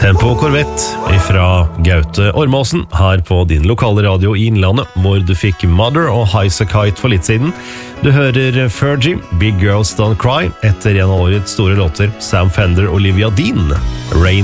Tempo Corvette ifra Gaute Ormåsen her på din lokale radio i Innlandet, hvor du fikk Mother og Highasakite for litt siden. Du hører Fergie, Big Girls Don't Cry, etter en av årets store låter, Sam Fender og Olivia Dean, Rain